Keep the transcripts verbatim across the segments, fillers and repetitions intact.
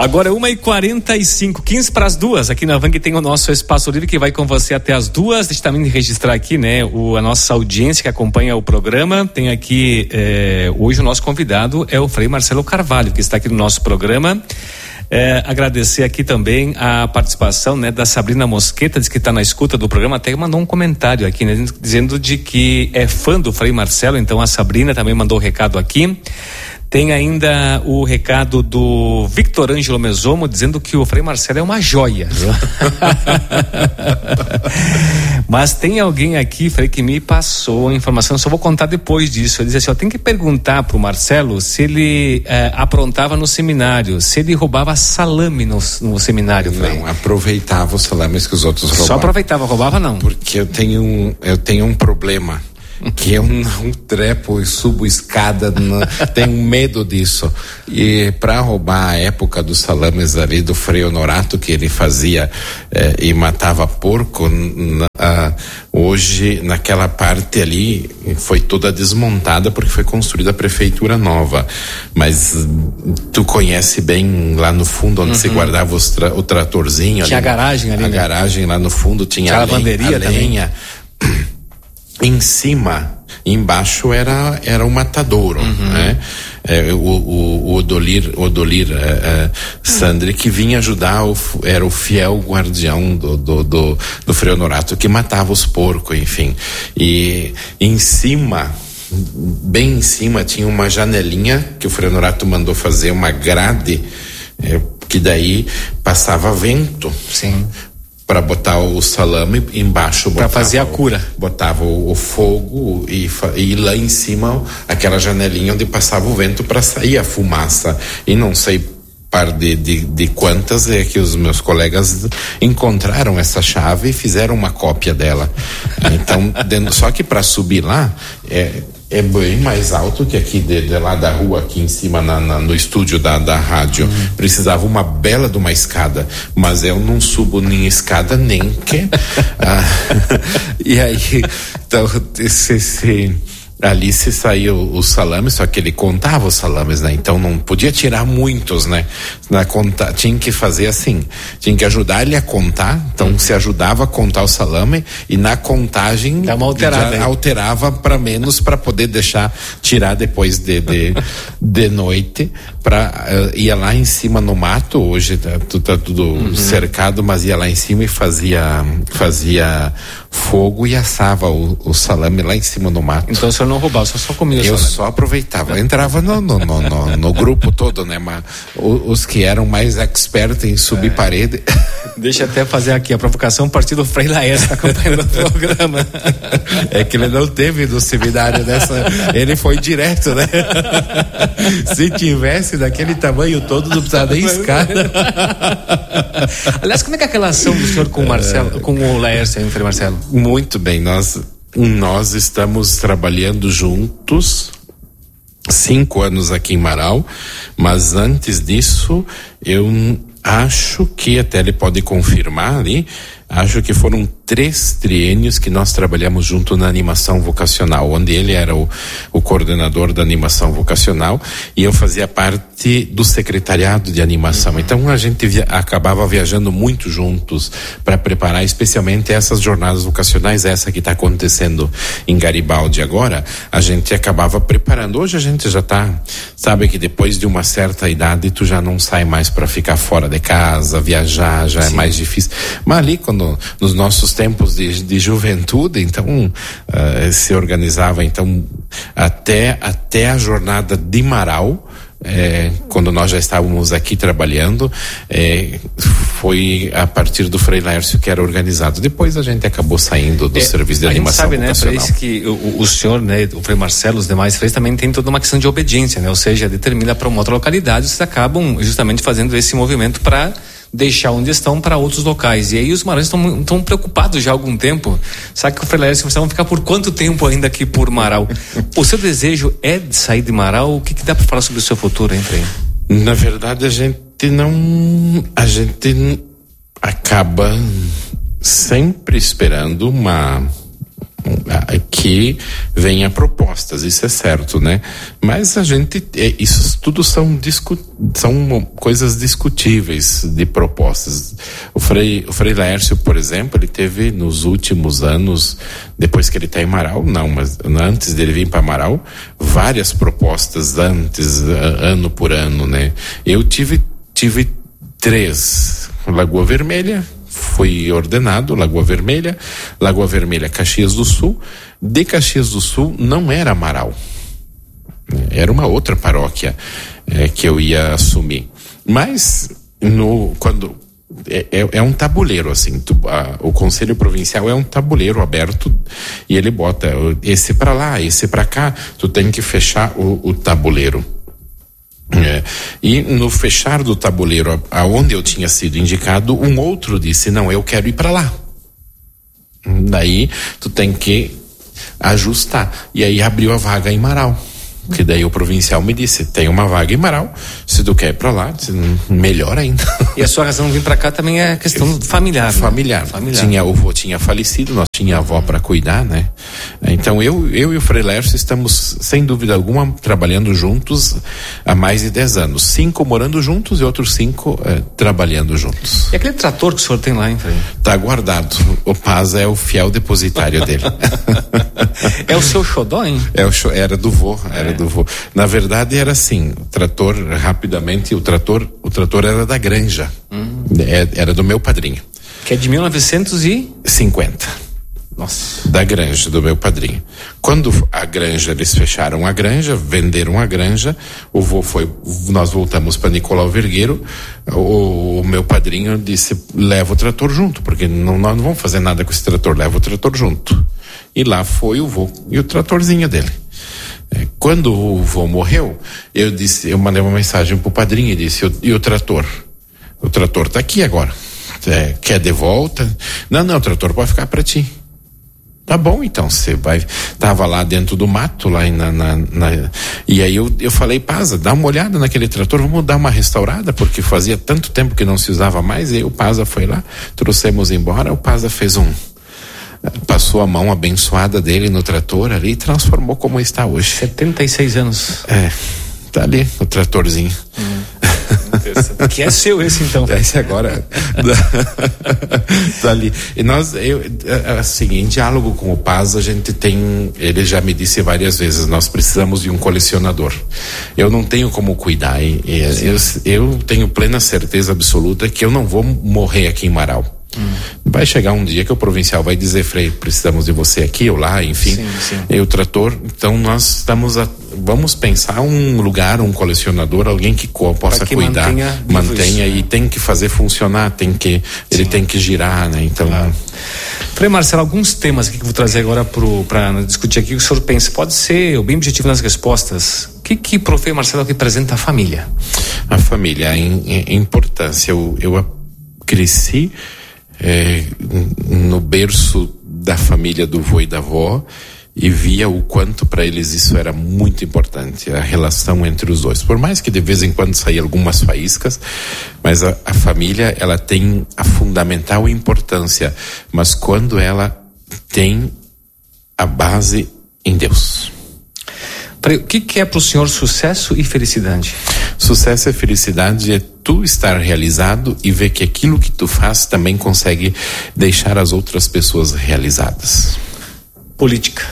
Agora é uma e quarenta e cinco, quinze para as duas, aqui na Vang tem o nosso Espaço Livre que vai com você até as duas. Deixa eu também registrar aqui, né, o, a nossa audiência que acompanha o programa. Tem aqui, é, hoje o nosso convidado é o Frei Marcelo Carvalho, que está aqui no nosso programa. É, agradecer aqui também a participação, né, da Sabrina Mosqueta, diz que está na escuta do programa, até mandou um comentário aqui, né, dizendo de que é fã do Frei Marcelo, então a Sabrina também mandou o recado aqui. Tem ainda o recado do Victor Ângelo Mesomo dizendo que o Frei Marcelo é uma joia. Mas tem alguém aqui, Frei, que me passou a informação, só vou contar depois disso. Ele disse assim, ó, tem que perguntar pro Marcelo se ele eh, aprontava no seminário, se ele roubava salame no, no seminário, Frei. Não, aproveitava os salames que os outros roubavam. Só aproveitava, roubava não? Porque eu tenho um, eu tenho um problema. Que eu não trepo e subo escada, não, tenho medo disso. E para roubar a época dos salames ali do Frei Honorato, que ele fazia eh, e matava porco, na, ah, hoje naquela parte ali foi toda desmontada porque foi construída a prefeitura nova. Mas tu conhece bem lá no fundo onde uhum. se guardava os tra, o tratorzinho. Tinha ali, a garagem ali, A né? garagem lá no fundo tinha, tinha a lavanderia a lenha. Também. Em cima, embaixo era era o matadouro, uhum. né? É, o, o, o Odolir, Odolir é, é, Sandri, que vinha ajudar, o, era o fiel guardião do, do, do, do Frei Honorato, que matava os porcos, enfim. E em cima, bem em cima, tinha uma janelinha que o Frei Honorato mandou fazer, uma grade, é, que daí passava vento. Sim. Para botar o salame embaixo, para fazer a cura, botava o, o fogo e, e lá em cima aquela janelinha onde passava o vento para sair a fumaça. E não sei par de, de, de quantas é que os meus colegas encontraram essa chave e fizeram uma cópia dela. Então, dentro, só que para subir lá é é bem mais alto que aqui de, de lá da rua, aqui em cima na, na, no estúdio da, da rádio. Uhum. Precisava uma bela de uma escada, mas eu não subo nem escada nem que ah, e aí então esse, esse ali se saiu o salame, só que ele contava os salames, né? Então não podia tirar muitos, né? Na conta, tinha que fazer assim, tinha que ajudar ele a contar, então uhum. se ajudava a contar o salame e na contagem dá uma alterada, já alterava para menos para poder deixar tirar depois de de, de noite, para uh, ia lá em cima no mato, hoje tá, tá tudo uhum. cercado, mas ia lá em cima e fazia fazia fogo e assava o, o salame lá em cima no mato. Então o senhor não roubava, só só comia. Eu só aproveitava, eu entrava no, no, no, no, no grupo todo, né? Mas os que eram mais expertos em subir é. parede. Deixa eu até fazer aqui a provocação, partido Frei Laércio acompanhando o programa. É que ele não teve no seminário dessa, ele foi direto, né? Se tivesse daquele tamanho todo, não precisava nem escada. Aliás, como é que é a relação do senhor com o Marcelo, com o Laércio, hein, Frei Marcelo? Muito bem, nós nós estamos trabalhando juntos cinco anos aqui em Marau, mas antes disso eu acho que até ele pode confirmar ali, acho que foram três triênios que nós trabalhamos junto na animação vocacional, onde ele era o, o coordenador da animação vocacional e eu fazia parte do secretariado de animação. Uhum. Então a gente via, acabava viajando muito juntos para preparar especialmente essas jornadas vocacionais, essa que está acontecendo em Garibaldi agora, a gente acabava preparando. Hoje a gente já tá, sabe que depois de uma certa idade tu já não sai mais para ficar fora de casa, viajar, já Sim. é mais difícil. Mas ali quando nos nossos tempos de, de juventude, então uh, se organizava então até até a jornada de Marau, é, quando nós já estávamos aqui trabalhando, é, foi a partir do Frei Laércio que era organizado. Depois a gente acabou saindo do é, serviço de animação vocacional. A gente sabe, né, Frei, que o, o senhor, né, o Frei Marcelo, os demais freis também tem toda uma questão de obediência, né? Ou seja, determina para uma outra localidade, vocês acabam justamente fazendo esse movimento para deixar onde estão para outros locais. E aí os maranhenses estão estão preocupados já há algum tempo. Sabe que o Frei Laércio, vocês vão ficar por quanto tempo ainda aqui por Marau? O seu desejo é de sair de Marau? O que, que dá para falar sobre o seu futuro, hein, Frei? Na verdade, a gente não... A gente acaba sempre esperando uma... que que venha propostas, isso é certo, né? Mas a gente, é, isso tudo são, discu, são coisas discutíveis de propostas. O Frei, o Frei Lércio, por exemplo, ele teve nos últimos anos, depois que ele está em Marau, não, mas antes dele vir para Marau, várias propostas antes, ano por ano, né? Eu tive, tive três, Lagoa Vermelha, fui ordenado, Lagoa Vermelha, Lagoa Vermelha, Caxias do Sul. De Caxias do Sul não era Marau, era uma outra paróquia é, que eu ia assumir. Mas no, quando é, é, é um tabuleiro assim, tu, a, o Conselho Provincial é um tabuleiro aberto e ele bota esse para lá, esse para cá, tu tem que fechar o, o tabuleiro. É. E no fechar do tabuleiro aonde eu tinha sido indicado, um outro disse, não, eu quero ir para lá. Daí tu tem que ajustar, e aí abriu a vaga em Marau, que daí o provincial me disse, tem uma vaga em Marau, se tu quer ir pra lá, disse, melhor ainda. E a sua razão de vir pra cá também é questão eu, familiar, familiar, né? familiar. Tinha, o avô tinha falecido, nós tinha a avó para cuidar, né? Então eu, eu e o Frei Lércio estamos, sem dúvida alguma, trabalhando juntos há mais de dez anos, cinco morando juntos e outros cinco eh, trabalhando juntos. E aquele trator que o senhor tem lá, hein, Frei? Tá guardado, o Paz é o fiel depositário dele. É o seu xodó, hein? É o, era do vô, era é. do vô. Na verdade era assim, o trator, rapidamente, o trator, o trator era da Granja, hum. é, era do meu padrinho. Que é de mil novecentos e cinquenta. Nossa. Da Granja, do meu padrinho. Quando a Granja, eles fecharam a Granja, venderam a Granja, o vô foi, nós voltamos para Nicolau Vergueiro, o, o meu padrinho disse, leva o trator junto, porque não, nós não vamos fazer nada com esse trator, leva o trator junto. E lá foi o vô e o tratorzinho dele. É, quando o vô morreu, eu disse, eu mandei uma mensagem pro padrinho e disse, e o trator? O trator tá aqui agora. É, quer de volta? Não, não, o trator pode ficar para ti. Tá bom, então, você vai, tava lá dentro do mato, lá na, na, na e aí eu, eu falei, Paza, dá uma olhada naquele trator, vamos dar uma restaurada, porque fazia tanto tempo que não se usava mais, e aí o Paza foi lá, trouxemos embora, o Paza fez um, passou a mão abençoada dele no trator ali e transformou como está hoje. setenta e seis anos. É, tá ali o tratorzinho. Hum. Que é seu esse então. Esse agora tá ali. E nós, eu, assim, em diálogo com o Paz, a gente tem, ele já me disse várias vezes, nós precisamos de um colecionador. Eu não tenho como cuidar, e, e eu, eu tenho plena certeza absoluta que eu não vou morrer aqui em Marau. Hum. Vai chegar um dia que o provincial vai dizer, Frei, precisamos de você aqui ou lá, enfim, sim, sim. E o trator, então nós estamos a, vamos pensar um lugar, um colecionador, alguém que co- possa que cuidar, mantenha, mantenha isso, e né? Tem que fazer funcionar, tem que, sim. Ele tem que girar, né? Então, claro. Frei Marcelo, alguns temas aqui que eu vou trazer agora para discutir aqui, o senhor pensa, pode ser bem objetivo nas respostas. O que que pro Frei Marcelo representa a família? A família, a, in, a importância, eu, eu cresci É, no berço da família do vô e da avó e via o quanto para eles isso era muito importante, a relação entre os dois, por mais que de vez em quando saíam algumas faíscas, mas a, a família, ela tem a fundamental importância, mas quando ela tem a base em Deus. O que que é para o senhor sucesso e felicidade? Sucesso e felicidade é tu estar realizado e ver que aquilo que tu faz também consegue deixar as outras pessoas realizadas. Política.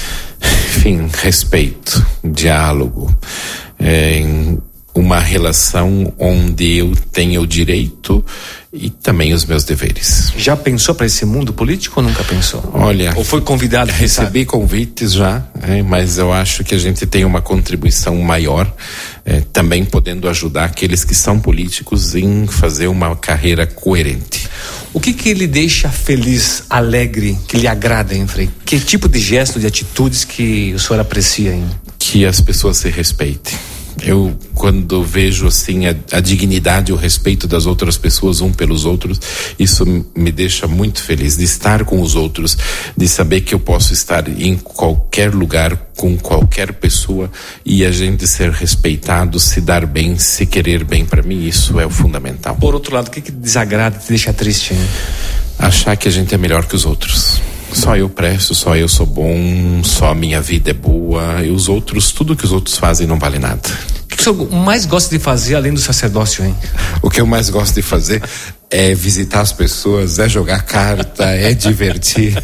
Enfim, respeito, diálogo, é, uma relação onde eu tenho o direito e também os meus deveres. Já pensou para esse mundo político ou nunca pensou? Olha, ou foi convidado? Recebi convites já, é, mas eu acho que a gente tem uma contribuição maior, é, também podendo ajudar aqueles que são políticos em fazer uma carreira coerente. O que que ele deixa feliz, alegre, que lhe agrada, hein, Frei? Que tipo de gesto, de atitudes que o senhor aprecia, hein? Que as pessoas se respeitem. Eu, quando vejo assim a, a dignidade e o respeito das outras pessoas um pelos outros, isso me deixa muito feliz de estar com os outros, de saber que eu posso estar em qualquer lugar com qualquer pessoa e a gente ser respeitado, se dar bem, se querer bem. Para mim isso é o fundamental. Por outro lado, o que que desagrada, te deixa triste, hein? Achar que a gente é melhor que os outros. Só eu presto, só eu sou bom, só a minha vida é boa, e os outros, tudo que os outros fazem não vale nada. O que o senhor mais gosta de fazer além do sacerdócio, hein? O que eu mais gosto de fazer é visitar as pessoas, é jogar carta, é divertir.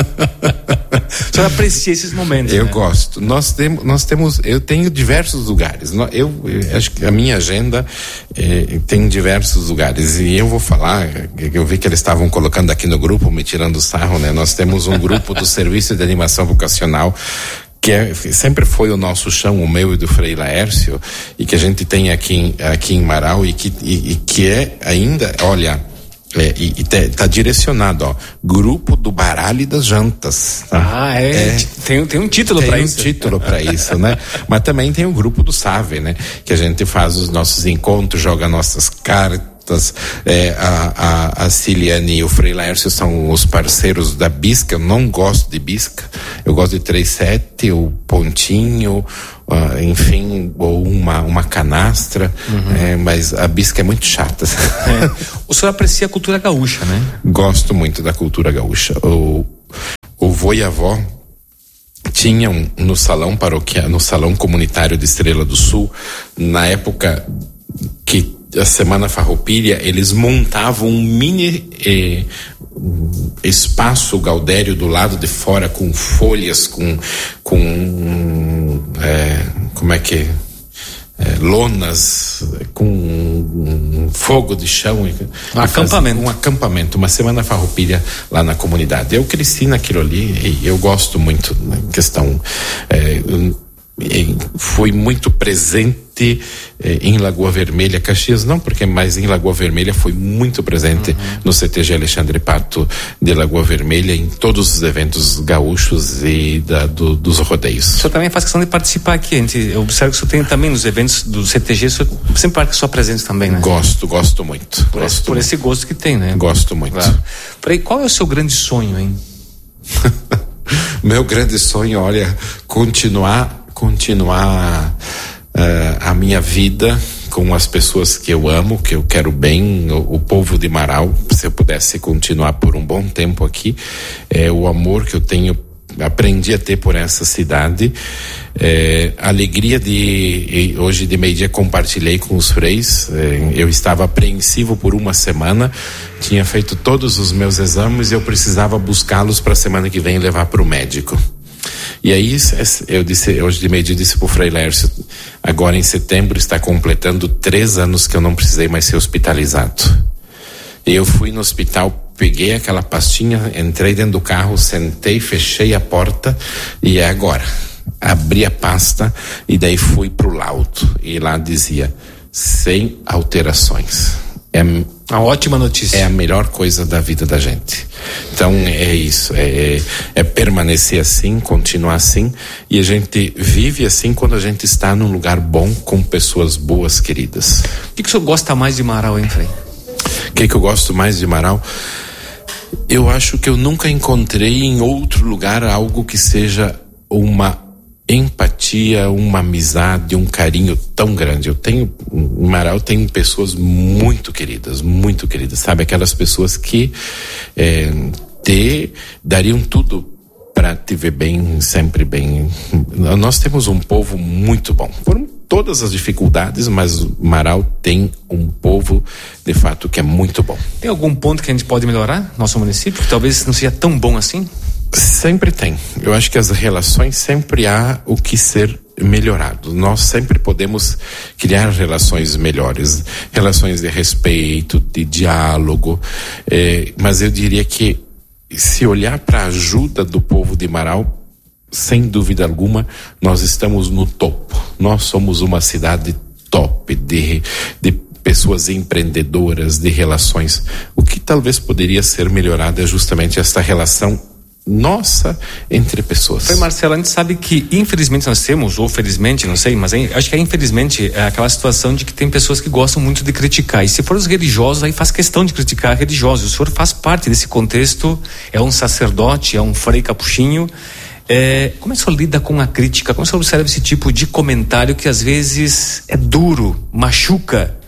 O senhor aprecia esses momentos, Eu né? gosto. Nós temos, nós temos, eu tenho diversos lugares. Eu, eu acho que a minha agenda eh, tem diversos lugares. E eu vou falar, eu vi que eles estavam colocando aqui no grupo, me tirando sarro, né? Nós temos um grupo do Serviço de Animação Vocacional, que é, sempre foi o nosso chão, o meu e do Frei Laércio, e que a gente tem aqui em, aqui em Marau, e que, e, e que é ainda, olha, é, e, e tá, tá direcionado, ó, Grupo do Baralho das Jantas. Tá? Ah, é, é tem, tem um título para isso. Tem um título para isso, né? Mas também tem o Grupo do Save, né? Que a gente faz os nossos encontros, joga nossas cartas. É, a, a, a Ciliane e o Frei Laércio são os parceiros da bisca. Eu não gosto de bisca, eu gosto de três sete, o pontinho, uh, enfim, ou uma, uma canastra, uhum. é, mas a bisca é muito chata. É. O senhor aprecia a cultura gaúcha, né? Gosto muito da cultura gaúcha. O, o vô e a avó tinham no salão paroquial, no salão comunitário de Estrela do Sul, na época que a Semana Farroupilha, eles montavam um mini eh, um espaço gaudério do lado de fora, com folhas, com, com eh, como é que é? Eh, lonas, com um fogo de chão. Um acampamento. Um acampamento, uma Semana Farroupilha lá na comunidade. Eu cresci naquilo ali e eu gosto muito da questão. Eh, fui muito presente eh, em Lagoa Vermelha, Caxias não, porque mais em Lagoa Vermelha fui muito presente uhum. no C T G Alexandre Pato de Lagoa Vermelha, em todos os eventos gaúchos e da, do, dos rodeios. O senhor também faz questão de participar aqui, a gente, eu observo que o senhor tem também nos eventos do C T G, o senhor sempre marca sua presença também, né? Gosto, gosto muito. Por, gosto esse, por muito. esse gosto que tem, né? Gosto muito. Claro. Peraí, qual é o seu grande sonho, hein? Meu grande sonho, olha, continuar continuar uh, a minha vida com as pessoas que eu amo, que eu quero bem, o, o povo de Marau. Se eu pudesse continuar por um bom tempo aqui, é o amor que eu tenho, aprendi a ter por essa cidade, é, a alegria de hoje de meio-dia compartilhei com os freis. É, eu estava apreensivo por uma semana, tinha feito todos os meus exames e eu precisava buscá-los para a semana que vem levar para o médico. E aí eu disse, hoje de meio dia disse pro Frei Laércio, agora em setembro está completando três anos que eu não precisei mais ser hospitalizado. E eu fui no hospital, peguei aquela pastinha, entrei dentro do carro, sentei, fechei a porta e é agora. Abri a pasta e daí fui pro laudo e lá dizia, sem alterações. É uma ótima notícia. É a melhor coisa da vida da gente. Então é isso, é, é permanecer assim, continuar assim, e a gente vive assim quando a gente está num lugar bom com pessoas boas, queridas. O que, que o senhor gosta mais de Marau, hein, Frei? O que, que eu gosto mais de Marau? Eu acho que eu nunca encontrei em outro lugar algo que seja uma empatia, uma amizade, um carinho tão grande. Eu tenho, em Marau tem pessoas muito queridas, muito queridas, sabe? Aquelas pessoas que é, te dariam tudo para te ver bem, sempre bem. Nós temos um povo muito bom, por todas as dificuldades, mas Marau tem um povo, de fato, que é muito bom. Tem algum ponto que a gente pode melhorar, nosso município, que talvez não seja tão bom assim? Sempre tem. Eu acho que as relações sempre há o que ser melhorado. Nós sempre podemos criar relações melhores, relações de respeito, de diálogo, eh, mas eu diria que se olhar para a ajuda do povo de Marau, sem dúvida alguma, nós estamos no topo. Nós somos uma cidade top de, de pessoas empreendedoras, de relações. O que talvez poderia ser melhorado é justamente esta relação nossa entre pessoas. Frei Marcelo, a gente sabe que infelizmente nós temos, ou felizmente, não sei, mas acho que é infelizmente é aquela situação de que tem pessoas que gostam muito de criticar, e se for os religiosos, aí faz questão de criticar religiosos. O senhor faz parte desse contexto, é um sacerdote, é um frei capuchinho. É, como é que o senhor lida com a crítica? Como o senhor observa esse tipo de comentário que às vezes é duro, machuca? O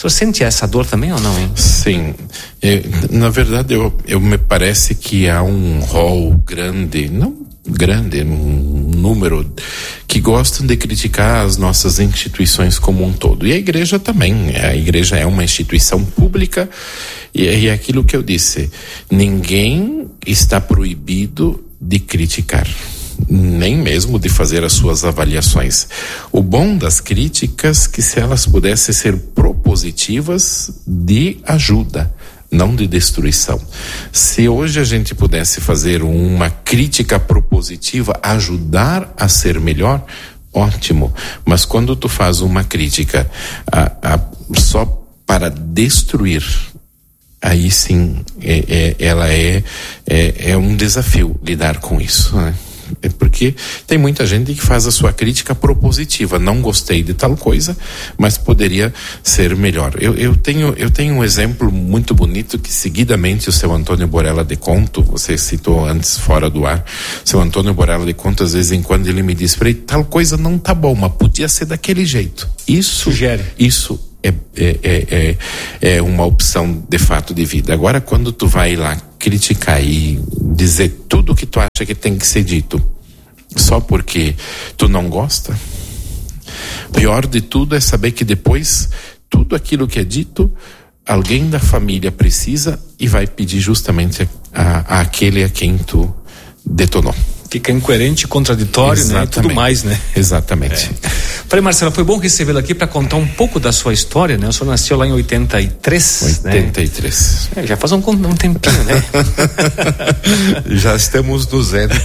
senhor sente essa dor também ou não, hein? Sim. É, na verdade, eu, eu me parece que há um rol grande, não grande, um número, que gostam de criticar as nossas instituições como um todo. E a igreja também. A igreja é uma instituição pública e é aquilo que eu disse. Ninguém está proibido de criticar, nem mesmo de fazer as suas avaliações. O bom das críticas é que se elas pudessem ser propositivas de ajuda, não de destruição. Se hoje a gente pudesse fazer uma crítica propositiva, ajudar a ser melhor, ótimo. Mas quando tu faz uma crítica a, a, só para destruir, aí sim, é, é, ela é, é, é um desafio lidar com isso, né? É porque tem muita gente que faz a sua crítica propositiva. Não gostei de tal coisa, mas poderia ser melhor. Eu, eu, tenho, eu tenho um exemplo muito bonito que seguidamente o seu Antônio Borella de Conto, você citou antes fora do ar, seu Antônio Borella de Conto, às vezes em quando ele me diz, peraí, tal coisa não tá bom, mas podia ser daquele jeito. Isso, Sugere. Isso é, é, é, é, é uma opção de fato de vida. Agora, quando tu vai lá criticar e dizer tudo o que tu acha que tem que ser dito só porque tu não gosta, pior de tudo é saber que depois tudo aquilo que é dito alguém da família precisa e vai pedir justamente a, a aquele a quem tu detonou. Fica incoerente, contraditório, exatamente, né? E tudo mais, né? Exatamente. É. Frei Marcelo, foi bom recebê-lo aqui para contar um pouco da sua história, né? O senhor nasceu lá em oitenta e três, oitenta e três. Né? É, já faz um, um tempinho, né? Já estamos duzentos.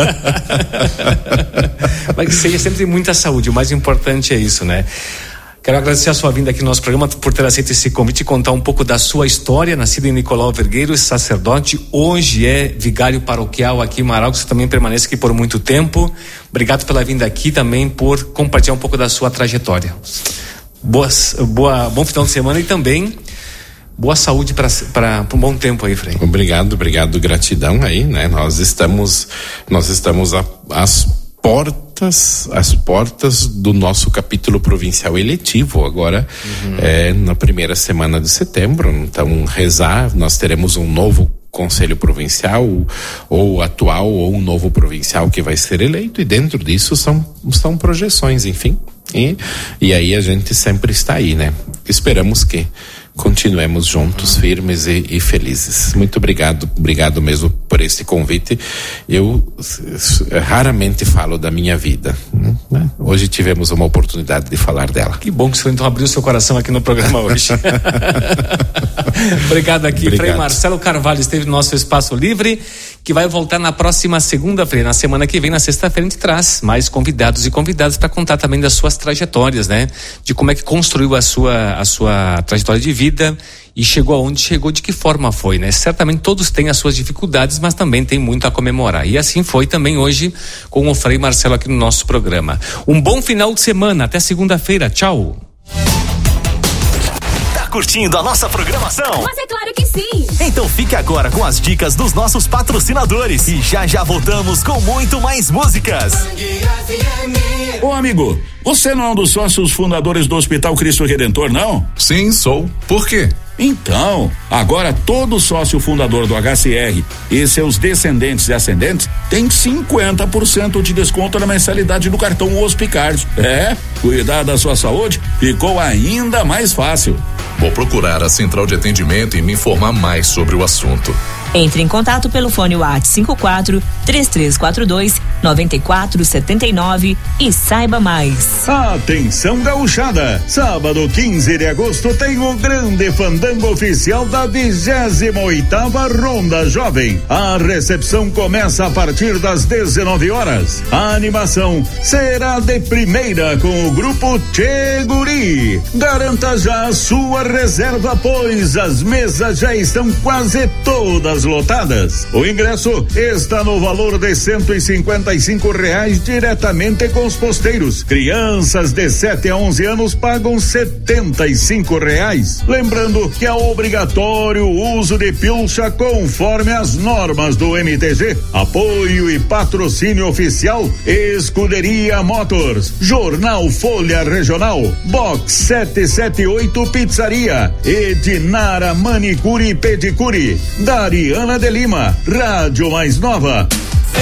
Mas que seja sempre muita saúde, o mais importante é isso, né? Quero agradecer a sua vinda aqui no nosso programa, por ter aceito esse convite e contar um pouco da sua história. Nascido em Nicolau Vergueiro, sacerdote, hoje é vigário paroquial aqui em Marau, que você também permanece aqui por muito tempo. Obrigado pela vinda aqui também, por compartilhar um pouco da sua trajetória. Boas, boa, bom final de semana e também boa saúde para um bom tempo aí, Frei. Obrigado, obrigado, gratidão aí, né? Nós estamos, nós estamos a, às portas, as portas do nosso capítulo provincial eletivo agora, uhum. é, na primeira semana de setembro. Então, rezar, nós teremos um novo conselho provincial, ou atual, ou um novo provincial que vai ser eleito, e dentro disso são, são projeções, enfim. E, e aí a gente sempre está aí, né? Esperamos que continuemos juntos, firmes e, e felizes. Muito obrigado, obrigado mesmo por esse convite. Eu raramente falo da minha vida, né? Hoje tivemos uma oportunidade de falar dela. Que bom que o senhor então abriu seu coração aqui no programa hoje. Obrigado aqui. Obrigado. Frei Marcelo Carvalho esteve no nosso Espaço Livre, que vai voltar na próxima segunda-feira. Na semana que vem, na sexta-feira, a gente traz mais convidados e convidadas para contar também das suas trajetórias, né? De como é que construiu a sua, a sua trajetória de vida e chegou aonde chegou, de que forma foi, né? Certamente todos têm as suas dificuldades, mas também tem muito a comemorar. E assim foi também hoje com o Frei Marcelo aqui no nosso programa. Um bom final de semana, até segunda-feira. Tchau. Curtindo a nossa programação? Mas é claro que sim! Então fique agora com as dicas dos nossos patrocinadores e já já voltamos com muito mais músicas. Ô amigo, você não é um dos sócios fundadores do Hospital Cristo Redentor, não? Sim, sou. Por quê? Então, agora todo sócio fundador do H C R e seus descendentes e ascendentes tem cinquenta por cento de desconto na mensalidade do cartão Hospicard. É, cuidar da sua saúde ficou ainda mais fácil. Vou procurar a central de atendimento e me informar mais sobre o assunto. Entre em contato pelo fone WhatsApp cinco quatro, três três quatro dois, nove quatro sete nove e saiba mais. Atenção gauchada, sábado quinze de agosto tem o grande fandango oficial da vigésima oitava Ronda Jovem. A recepção começa a partir das dezenove horas. A animação será de primeira com o grupo Tchê Guri. Garanta já a sua reserva, pois as mesas já estão quase todas lotadas. O ingresso está no valor de cento e cinquenta noventa e cinco reais diretamente com os posteiros. Crianças de sete a onze anos pagam setenta e cinco reais. Lembrando que é obrigatório o uso de pilcha conforme as normas do M T G. Apoio e patrocínio oficial Escuderia Motors, Jornal Folha Regional, Box sete sete oito Pizzaria, Edinara Manicure e Pedicure, Dariana de Lima, Rádio Mais Nova.